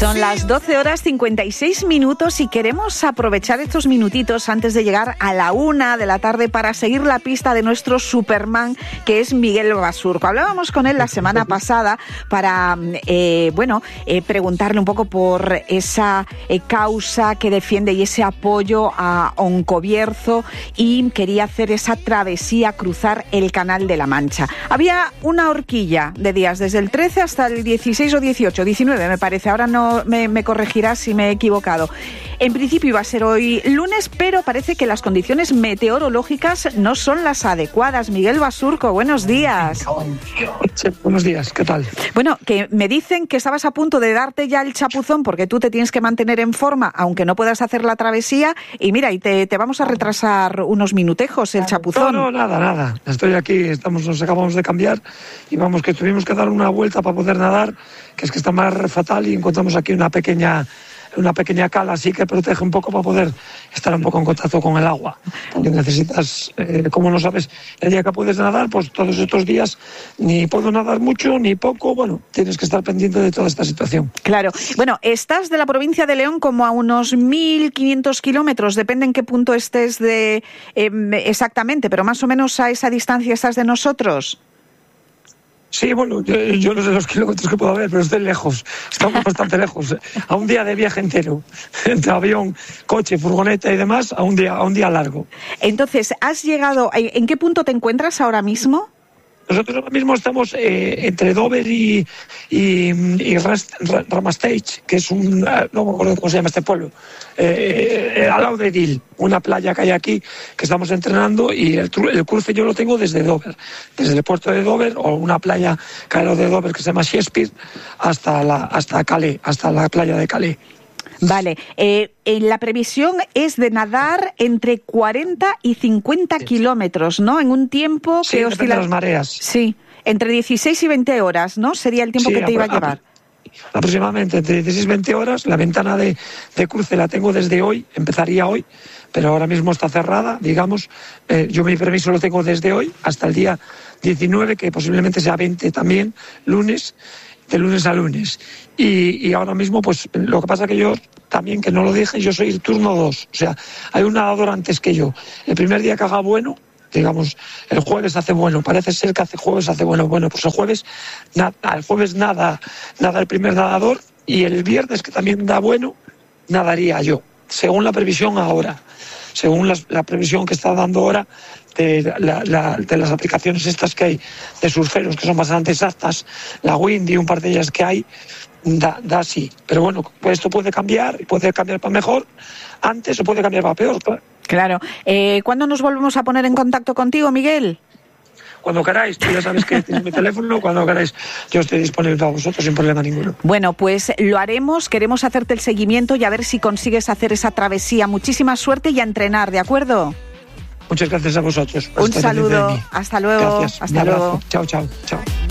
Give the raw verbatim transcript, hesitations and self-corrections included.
Son las doce horas cincuenta y seis minutos y queremos aprovechar estos minutitos antes de llegar a la una de la tarde para seguir la pista de nuestro Superman, que es Miguel Basurco. Hablábamos con él la semana pasada para, eh, bueno, eh, preguntarle un poco por esa eh, causa que defiende y ese apoyo a Oncobierzo, y quería hacer esa travesía, cruzar el Canal de la Mancha. Había una horquilla de días, desde el trece hasta el dieciséis o dieciocho, diecinueve me parece, ahora no me, me corregirás si me he equivocado. En principio iba a ser hoy lunes, pero parece que las condiciones meteorológicas no son las adecuadas. Miguel Basurco, buenos días. Sí, buenos días, ¿qué tal? Bueno, que me dicen que estabas a punto de darte ya el chapuzón porque tú te tienes que mantener en forma, aunque no puedas hacer la travesía, y mira, y te, te vamos a retrasar unos minutejos el chapuzón. No, no, nada, nada. Estoy aquí, estamos, nos acabamos de cambiar y vamos, que tuvimos que dar una vuelta para poder nadar, que es que está más fatal, y encontramos aquí una pequeña una pequeña cala así que protege un poco para poder estar un poco en contacto con el agua. Porque necesitas, eh, como no sabes, el día que puedes nadar, pues todos estos días ni puedo nadar mucho ni poco, bueno, tienes que estar pendiente de toda esta situación. Claro. Bueno, estás de la provincia de León como a unos mil quinientos kilómetros, depende en qué punto estés de eh, exactamente, pero más o menos a esa distancia estás de nosotros. Sí, bueno, yo, yo no sé los kilómetros que puedo haber, pero estoy lejos, estamos bastante lejos, a un día de viaje entero, entre avión, coche, furgoneta y demás, a un día, a un día largo. Entonces, ¿has llegado, en qué punto te encuentras ahora mismo? Nosotros ahora mismo estamos eh, entre Dover y, y, y Ramastage, que es un, no me acuerdo cómo se llama este pueblo, eh, eh, al lado de Deal, una playa que hay aquí que estamos entrenando, y el, el cruce yo lo tengo desde Dover, desde el puerto de Dover, o una playa que hay al lado de Dover que se llama Shakespeare, hasta, la, hasta Calais, hasta la playa de Calais. Vale, eh, la previsión es de nadar entre cuarenta y cincuenta sí. kilómetros, ¿no? En un tiempo sí, que oscila... de las mareas. Sí, entre dieciséis y veinte horas, ¿no? Sería el tiempo sí, que te iba a llevar. Aproximadamente entre dieciséis y veinte horas. La ventana de, de cruce la tengo desde hoy, empezaría hoy, pero ahora mismo está cerrada, digamos. Eh, yo mi permiso lo tengo desde hoy hasta el día diecinueve, que posiblemente sea veinte también, lunes, de lunes a lunes. Y, y ahora mismo, pues lo que pasa que yo también, que no lo dije, yo soy el turno dos. O sea, hay un nadador antes que yo. El primer día que haga bueno, digamos, el jueves hace bueno, parece ser que hace jueves hace bueno. Bueno, pues el jueves, nada, el jueves nada, nada el primer nadador, y el viernes, que también da bueno, nadaría yo, según la previsión ahora. Según la, la previsión que está dando ahora de, la, la, de las aplicaciones estas que hay de surferos, que son bastante exactas, la Windy, un par de ellas que hay, da, da así. Pero bueno, pues esto puede cambiar, puede cambiar para mejor antes o puede cambiar para peor, claro. Claro. Eh, ¿Cuándo nos volvemos a poner en contacto contigo, Miguel? Cuando queráis, tú ya sabes que tienes mi teléfono, cuando queráis yo estoy disponible para vosotros sin problema ninguno. Bueno, pues lo haremos, queremos hacerte el seguimiento y a ver si consigues hacer esa travesía. Muchísima suerte y a entrenar, ¿de acuerdo? Muchas gracias a vosotros. Un saludo, hasta luego. Gracias. Hasta luego. Chao, chao, chao.